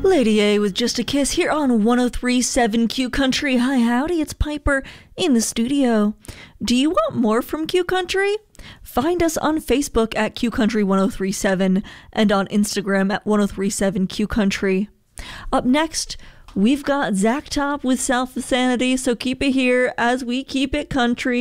Lady A with Just a Kiss here on 103.7 Q Country. Hi, howdy, it's Piper in the studio. Do you want more from Q Country? Find us on Facebook at Q Country 1037 and on Instagram at 1037 Q Country. Up next, we've got Zach Top with South of Sanity, so keep it here as we keep it country.